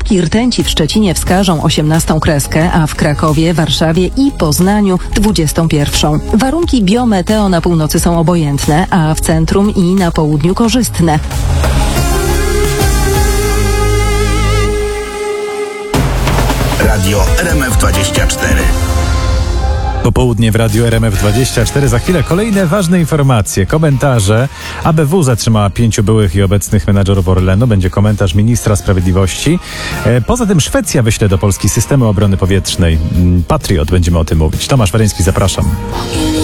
Próbki rtęci w Szczecinie wskażą 18 kreskę, a w Krakowie, Warszawie i Poznaniu 21. Warunki biometeo na północy są obojętne, a w centrum i na południu korzystne. Radio RMF24. Popołudnie w Radiu RMF24. Za chwilę kolejne ważne informacje, komentarze. ABW zatrzymała 5 byłych i obecnych menadżerów Orlenu. Będzie komentarz ministra sprawiedliwości. Poza tym Szwecja wyśle do Polski systemy obrony powietrznej. Patriot, będziemy o tym mówić. Tomasz Weryński, zapraszam.